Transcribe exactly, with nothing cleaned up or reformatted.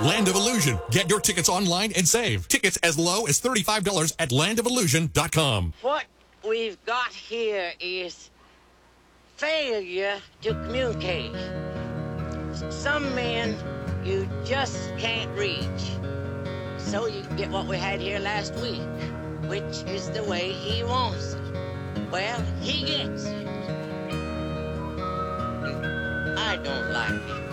Land of Illusion. Get your tickets online and save. Tickets as low as thirty-five dollars at land of illusion dot com. What we've got here is failure to communicate. Some men you just can't reach. So you get what we had here last week, which is the way he wants it. Well, he gets it. I don't like it.